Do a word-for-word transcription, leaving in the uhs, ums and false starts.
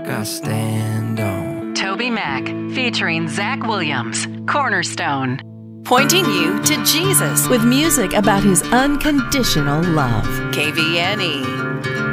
I stand on. Toby Mac, featuring Zach Williams, Cornerstone. Pointing you to Jesus with music about his unconditional love. K V N E.